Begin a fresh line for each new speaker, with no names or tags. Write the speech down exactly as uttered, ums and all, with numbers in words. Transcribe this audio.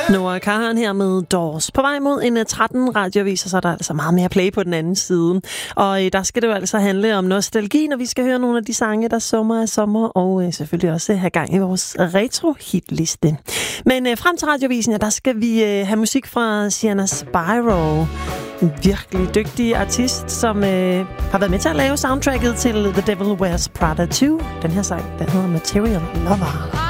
Noah Kahan her med Doors. På vej mod en tretten radioavis, så er der altså meget mere play på den anden side. Og der skal det jo altså handle om nostalgi, når vi skal høre nogle af de sange, der summer af sommer, og selvfølgelig også have gang i vores retro-hitliste. Men frem til radiovisen, ja, der skal vi have musik fra Sienna Spyro. En virkelig dygtig artist, som øh, har været med til at lave soundtracket til The Devil Wears Prada to. Den her sang, den hedder Material Lover.